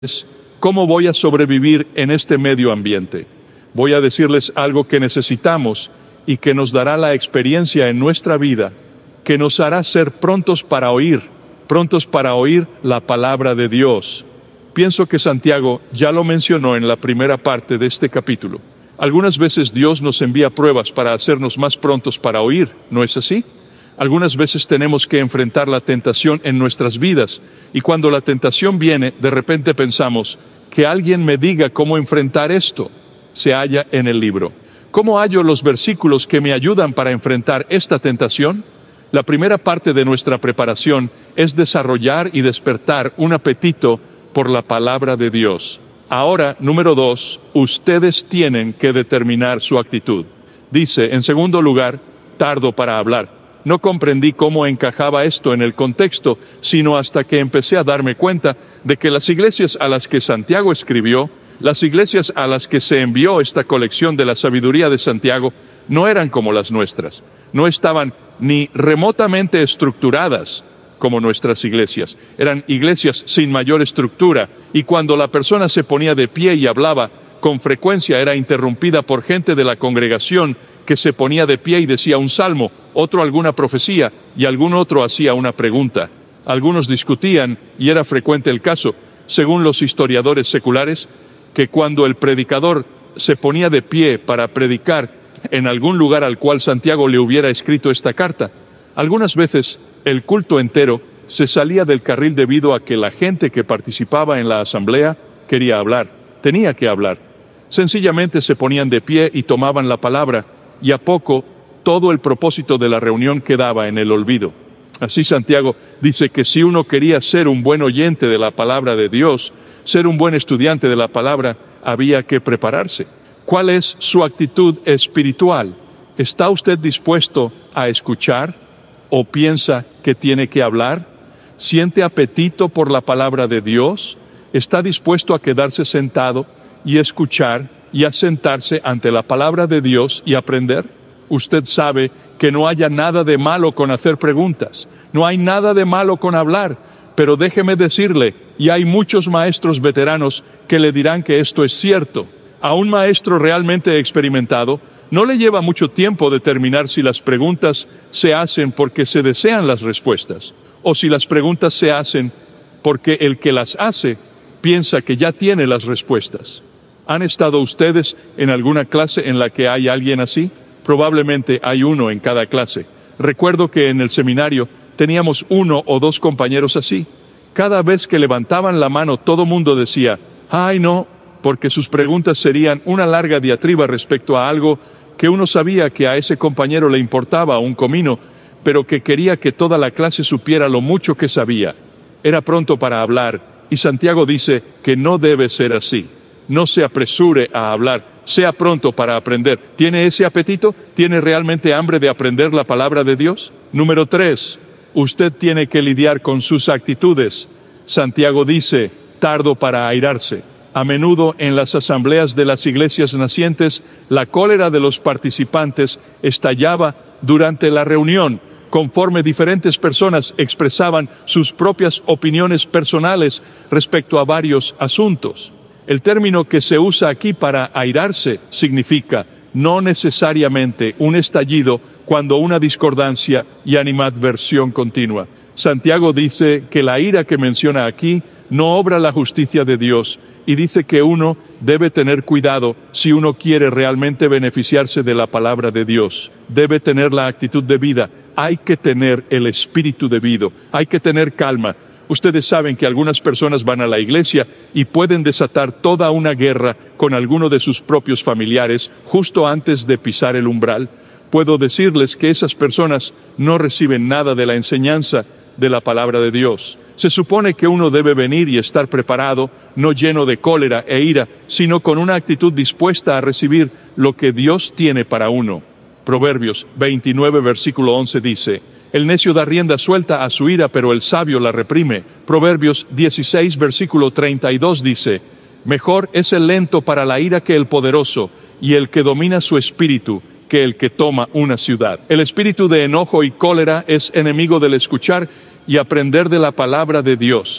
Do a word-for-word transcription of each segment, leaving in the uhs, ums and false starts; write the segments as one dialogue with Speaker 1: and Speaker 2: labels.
Speaker 1: ¿Cómo voy a sobrevivir en este medio ambiente? Voy a decirles algo que necesitamos y que nos dará la experiencia en nuestra vida, que nos hará ser prontos para oír, prontos para oír la palabra de Dios. Pienso que Santiago ya lo mencionó en la primera parte de este capítulo. Algunas veces Dios nos envía pruebas para hacernos más prontos para oír, ¿no es así? Algunas veces tenemos que enfrentar la tentación en nuestras vidas, y cuando la tentación viene, de repente pensamos, que alguien me diga cómo enfrentar esto. Se halla en el libro. ¿Cómo hallo los versículos que me ayudan para enfrentar esta tentación? La primera parte de nuestra preparación es desarrollar y despertar un apetito por la palabra de Dios. Ahora, número dos, ustedes tienen que determinar su actitud. Dice, en segundo lugar, tardo para hablar. No comprendí cómo encajaba esto en el contexto, sino hasta que empecé a darme cuenta de que las iglesias a las que Santiago escribió, las iglesias a las que se envió esta colección de la sabiduría de Santiago, no eran como las nuestras. No estaban ni remotamente estructuradas como nuestras iglesias. Eran iglesias sin mayor estructura, y cuando la persona se ponía de pie y hablaba, con frecuencia era interrumpida por gente de la congregación que se ponía de pie y decía un salmo, otro alguna profecía, y algún otro hacía una pregunta. Algunos discutían, y era frecuente el caso, según los historiadores seculares, que cuando el predicador se ponía de pie para predicar en algún lugar al cual Santiago le hubiera escrito esta carta, algunas veces el culto entero se salía del carril debido a que la gente que participaba en la asamblea quería hablar, tenía que hablar. Sencillamente se ponían de pie y tomaban la palabra, y a poco todo el propósito de la reunión quedaba en el olvido. Así Santiago dice que si uno quería ser un buen oyente de la palabra de Dios, ser un buen estudiante de la palabra, había que prepararse. ¿Cuál es su actitud espiritual? ¿Está usted dispuesto a escuchar o piensa que tiene que hablar? ¿Siente apetito por la palabra de Dios? ¿Está dispuesto a quedarse sentado y escuchar y a sentarse ante la palabra de Dios y aprender? Usted sabe que no haya nada de malo con hacer preguntas, no hay nada de malo con hablar, pero déjeme decirle, y hay muchos maestros veteranos que le dirán que esto es cierto. A un maestro realmente experimentado no le lleva mucho tiempo determinar si las preguntas se hacen porque se desean las respuestas, o si las preguntas se hacen porque el que las hace piensa que ya tiene las respuestas. ¿Han estado ustedes en alguna clase en la que hay alguien así? Probablemente hay uno en cada clase. Recuerdo que en el seminario teníamos uno o dos compañeros así. Cada vez que levantaban la mano todo mundo decía, ¡ay no!, porque sus preguntas serían una larga diatriba respecto a algo que uno sabía que a ese compañero le importaba un comino, pero que quería que toda la clase supiera lo mucho que sabía. Era pronto para hablar, y Santiago dice que no debe ser así. No se apresure a hablar, sea pronto para aprender. ¿Tiene ese apetito? ¿Tiene realmente hambre de aprender la palabra de Dios? Número tres, usted tiene que lidiar con sus actitudes. Santiago dice, tardo para airarse. A menudo en las asambleas de las iglesias nacientes, la cólera de los participantes estallaba durante la reunión, conforme diferentes personas expresaban sus propias opiniones personales respecto a varios asuntos. El término que se usa aquí para airarse significa no necesariamente un estallido cuando una discordancia y animadversión continua. Santiago dice que la ira que menciona aquí no obra la justicia de Dios, y dice que uno debe tener cuidado si uno quiere realmente beneficiarse de la palabra de Dios. Debe tener la actitud debida, hay que tener el espíritu debido, hay que tener calma. Ustedes saben que algunas personas van a la iglesia y pueden desatar toda una guerra con alguno de sus propios familiares justo antes de pisar el umbral. Puedo decirles que esas personas no reciben nada de la enseñanza de la palabra de Dios. Se supone que uno debe venir y estar preparado, no lleno de cólera e ira, sino con una actitud dispuesta a recibir lo que Dios tiene para uno. Proverbios veintinueve, versículo once dice, el necio da rienda suelta a su ira, pero el sabio la reprime. Proverbios dieciséis, versículo treinta y dos dice, mejor es el lento para la ira que el poderoso, y el que domina su espíritu que el que toma una ciudad. El espíritu de enojo y cólera es enemigo del escuchar y aprender de la palabra de Dios.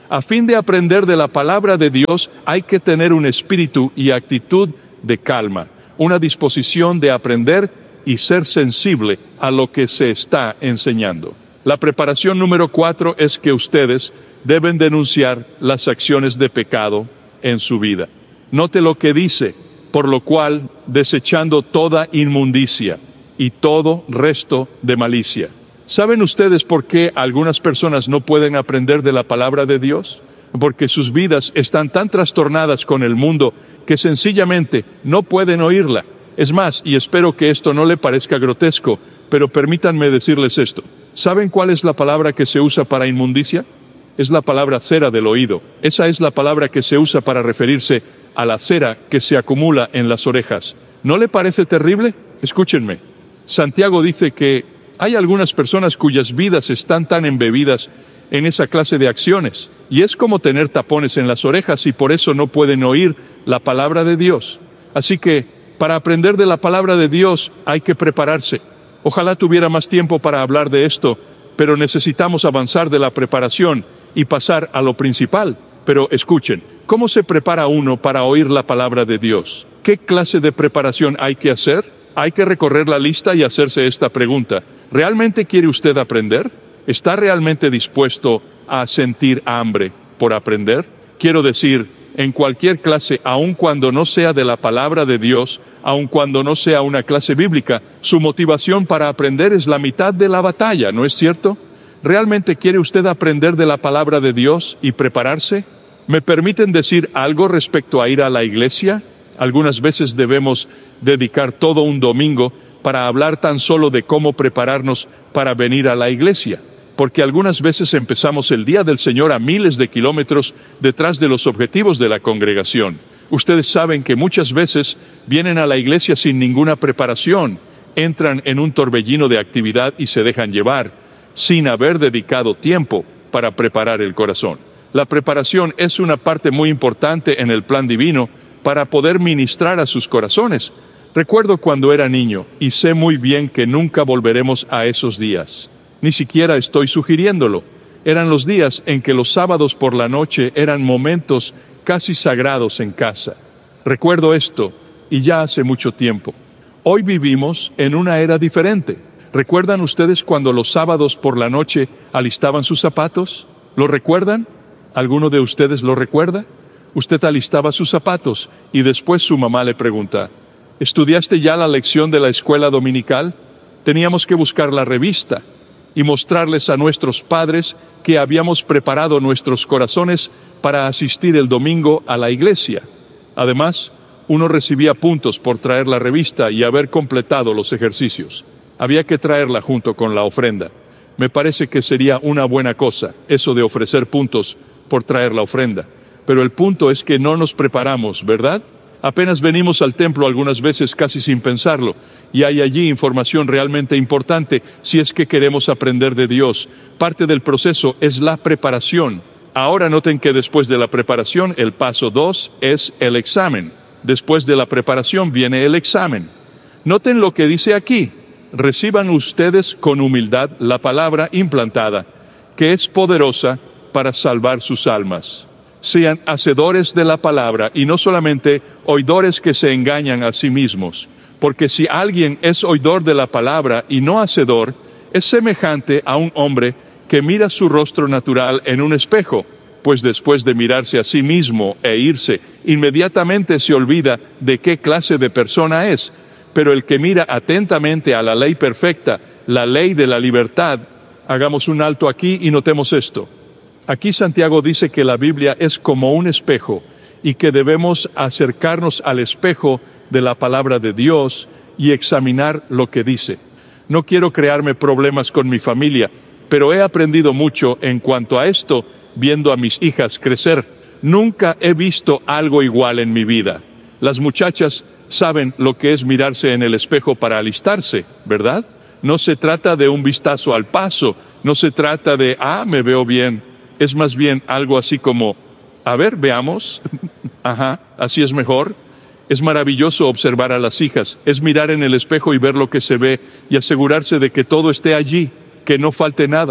Speaker 1: A fin de aprender de la palabra de Dios, hay que tener un espíritu y actitud de calma, una disposición de aprender y ser sensible a lo que se está enseñando. La preparación número cuatro es que ustedes deben denunciar las acciones de pecado en su vida. Note lo que dice, por lo cual, desechando toda inmundicia y todo resto de malicia. ¿Saben ustedes por qué algunas personas no pueden aprender de la palabra de Dios? Porque sus vidas están tan trastornadas con el mundo que sencillamente no pueden oírla. Es más, y espero que esto no le parezca grotesco, pero permítanme decirles esto. ¿Saben cuál es la palabra que se usa para inmundicia? Es la palabra cera del oído. Esa es la palabra que se usa para referirse a la cera que se acumula en las orejas. ¿No le parece terrible? Escúchenme. Santiago dice que hay algunas personas cuyas vidas están tan embebidas en esa clase de acciones, y es como tener tapones en las orejas y por eso no pueden oír la palabra de Dios. Así que, para aprender de la palabra de Dios hay que prepararse. Ojalá tuviera más tiempo para hablar de esto, pero necesitamos avanzar de la preparación y pasar a lo principal. Pero escuchen, ¿cómo se prepara uno para oír la palabra de Dios? ¿Qué clase de preparación hay que hacer? Hay que recorrer la lista y hacerse esta pregunta. ¿Realmente quiere usted aprender? ¿Está realmente dispuesto a sentir hambre por aprender? Quiero decir, en cualquier clase, aun cuando no sea de la palabra de Dios, aun cuando no sea una clase bíblica, su motivación para aprender es la mitad de la batalla, ¿no es cierto? ¿Realmente quiere usted aprender de la palabra de Dios y prepararse? ¿Me permiten decir algo respecto a ir a la iglesia? Algunas veces debemos dedicar todo un domingo para hablar tan solo de cómo prepararnos para venir a la iglesia, porque algunas veces empezamos el día del Señor a miles de kilómetros detrás de los objetivos de la congregación. Ustedes saben que muchas veces vienen a la iglesia sin ninguna preparación, entran en un torbellino de actividad y se dejan llevar, sin haber dedicado tiempo para preparar el corazón. La preparación es una parte muy importante en el plan divino para poder ministrar a sus corazones. Recuerdo cuando era niño, y sé muy bien que nunca volveremos a esos días. Ni siquiera estoy sugiriéndolo. Eran los días en que los sábados por la noche eran momentos casi sagrados en casa. Recuerdo esto, y ya hace mucho tiempo. Hoy vivimos en una era diferente. ¿Recuerdan ustedes cuando los sábados por la noche alistaban sus zapatos? ¿Lo recuerdan? ¿Alguno de ustedes lo recuerda? Usted alistaba sus zapatos, y después su mamá le pregunta, ¿estudiaste ya la lección de la escuela dominical? Teníamos que buscar la revista y mostrarles a nuestros padres que habíamos preparado nuestros corazones para asistir el domingo a la iglesia. Además, uno recibía puntos por traer la revista y haber completado los ejercicios. Había que traerla junto con la ofrenda. Me parece que sería una buena cosa, eso de ofrecer puntos por traer la ofrenda. Pero el punto es que no nos preparamos, ¿verdad? Apenas venimos al templo algunas veces casi sin pensarlo, y hay allí información realmente importante si es que queremos aprender de Dios. Parte del proceso es la preparación. Ahora noten que después de la preparación, el paso dos es el examen. Después de la preparación viene el examen. Noten lo que dice aquí. Reciban ustedes con humildad la palabra implantada, que es poderosa para salvar sus almas. Sean hacedores de la palabra y no solamente oidores que se engañan a sí mismos, porque si alguien es oidor de la palabra y no hacedor, es semejante a un hombre que mira su rostro natural en un espejo, pues después de mirarse a sí mismo e irse, inmediatamente se olvida de qué clase de persona es. Pero el que mira atentamente a la ley perfecta, la ley de la libertad, hagamos un alto aquí y notemos esto. Aquí Santiago dice que la Biblia es como un espejo y que debemos acercarnos al espejo de la palabra de Dios y examinar lo que dice. No quiero crearme problemas con mi familia, pero he aprendido mucho en cuanto a esto viendo a mis hijas crecer. Nunca he visto algo igual en mi vida. Las muchachas saben lo que es mirarse en el espejo para alistarse, ¿verdad? No se trata de un vistazo al paso, no se trata de, ah, me veo bien. Es más bien algo así como, a ver, veamos, ajá, así es mejor. Es maravilloso observar a las hijas, es mirar en el espejo y ver lo que se ve y asegurarse de que todo esté allí, que no falte nada.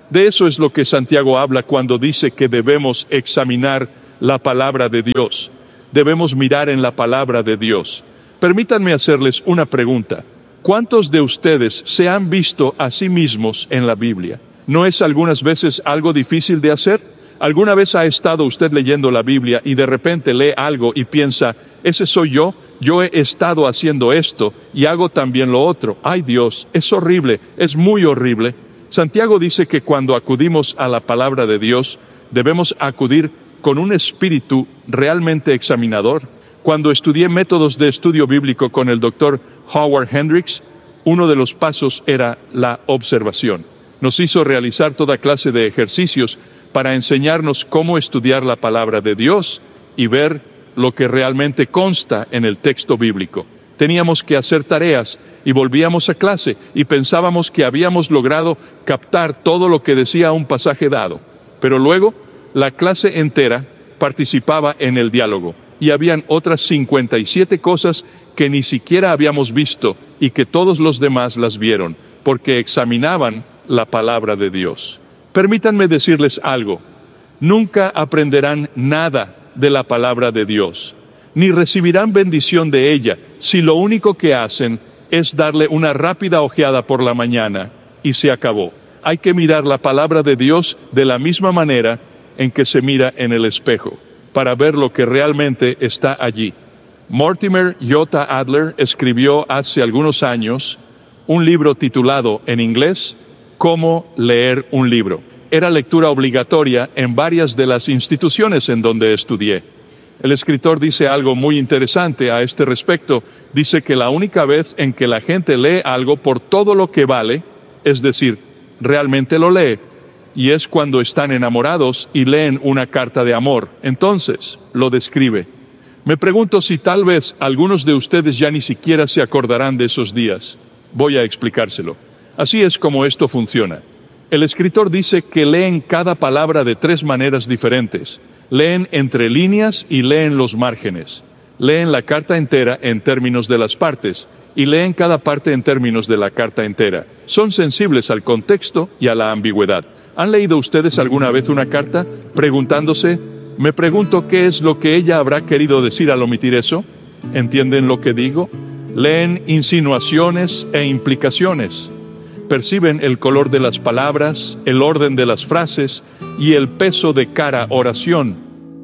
Speaker 1: De eso es lo que Santiago habla cuando dice que debemos examinar la palabra de Dios. Debemos mirar en la palabra de Dios. Permítanme hacerles una pregunta. ¿Cuántos de ustedes se han visto a sí mismos en la Biblia? ¿No es algunas veces algo difícil de hacer? ¿Alguna vez ha estado usted leyendo la Biblia y de repente lee algo y piensa, ese soy yo? Yo he estado haciendo esto y hago también lo otro. ¡Ay Dios! Es horrible, es muy horrible. Santiago dice que cuando acudimos a la palabra de Dios, debemos acudir con un espíritu realmente examinador. Cuando estudié métodos de estudio bíblico con el doctor Howard Hendricks, uno de los pasos era la observación. Nos hizo realizar toda clase de ejercicios para enseñarnos cómo estudiar la palabra de Dios y ver lo que realmente consta en el texto bíblico. Teníamos que hacer tareas y volvíamos a clase y pensábamos que habíamos logrado captar todo lo que decía un pasaje dado. Pero luego, la clase entera participaba en el diálogo y habían otras cincuenta y siete cosas que ni siquiera habíamos visto y que todos los demás las vieron, porque examinaban la palabra de Dios. Permítanme decirles algo. Nunca aprenderán nada de la palabra de Dios, ni recibirán bendición de ella si lo único que hacen es darle una rápida ojeada por la mañana y se acabó. Hay que mirar la palabra de Dios de la misma manera en que se mira en el espejo, para ver lo que realmente está allí. Mortimer J. Adler escribió hace algunos años un libro titulado en inglés Cómo leer un libro. Era lectura obligatoria en varias de las instituciones en donde estudié. El escritor dice algo muy interesante a este respecto. Dice que la única vez en que la gente lee algo por todo lo que vale, es decir, realmente lo lee, y es cuando están enamorados y leen una carta de amor. Entonces, lo describe. Me pregunto si tal vez algunos de ustedes ya ni siquiera se acordarán de esos días. Voy a explicárselo. Así es como esto funciona. El escritor dice que leen cada palabra de tres maneras diferentes. Leen entre líneas y leen los márgenes. Leen la carta entera en términos de las partes y leen cada parte en términos de la carta entera. Son sensibles al contexto y a la ambigüedad. ¿Han leído ustedes alguna vez una carta preguntándose, me pregunto qué es lo que ella habrá querido decir al omitir eso? ¿Entienden lo que digo? Leen insinuaciones e implicaciones. Perciben el color de las palabras, el orden de las frases y el peso de cada oración.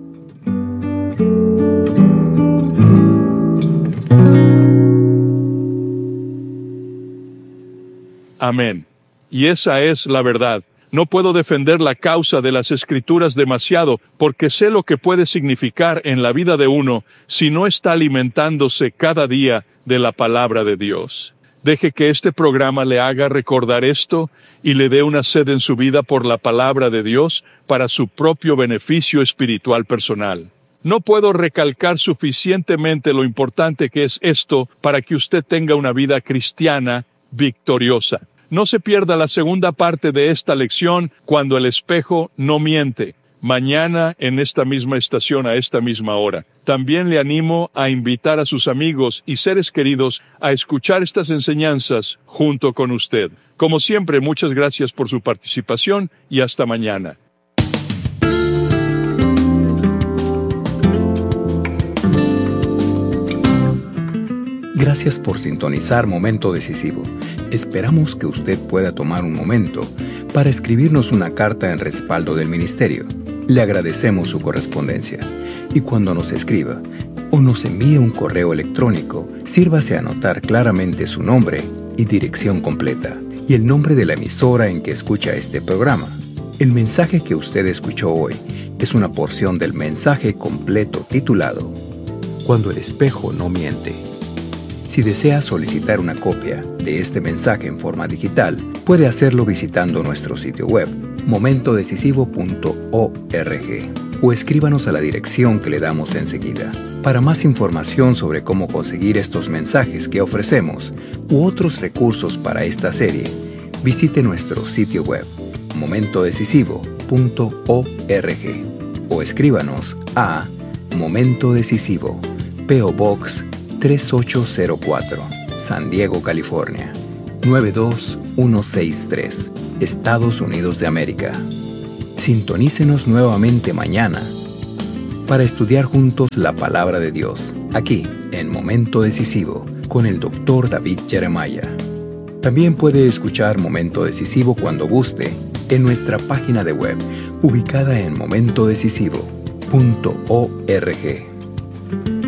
Speaker 1: Amén. Y esa es la verdad. No puedo defender la causa de las Escrituras demasiado porque sé lo que puede significar en la vida de uno si no está alimentándose cada día de la palabra de Dios. Deje que este programa le haga recordar esto y le dé una sed en su vida por la palabra de Dios para su propio beneficio espiritual personal. No puedo recalcar suficientemente lo importante que es esto para que usted tenga una vida cristiana victoriosa. No se pierda la segunda parte de esta lección cuando el espejo no miente. Mañana en esta misma estación a esta misma hora. También le animo a invitar a sus amigos y seres queridos a escuchar estas enseñanzas junto con usted. Como siempre, muchas gracias por su participación y hasta mañana.
Speaker 2: Gracias por sintonizar Momento Decisivo. Esperamos que usted pueda tomar un momento para escribirnos una carta en respaldo del ministerio. Le agradecemos su correspondencia. Y cuando nos escriba o nos envíe un correo electrónico, sírvase a anotar claramente su nombre y dirección completa y el nombre de la emisora en que escucha este programa. El mensaje que usted escuchó hoy es una porción del mensaje completo titulado Cuando el espejo no miente. Si desea solicitar una copia de este mensaje en forma digital, puede hacerlo visitando nuestro sitio web, momento decisivo punto org, o escríbanos a la dirección que le damos enseguida. Para más información sobre cómo conseguir estos mensajes que ofrecemos u otros recursos para esta serie, visite nuestro sitio web, momento decisivo punto org, o escríbanos a Momento Decisivo, P O Box tres ocho cero cuatro, San Diego, California, nueve dos uno seis tres. Estados Unidos de América. Sintonícenos nuevamente mañana para estudiar juntos la palabra de Dios, aquí en Momento Decisivo, con el doctor David Jeremiah. También puede escuchar Momento Decisivo cuando guste en nuestra página de web, ubicada en momento decisivo punto org.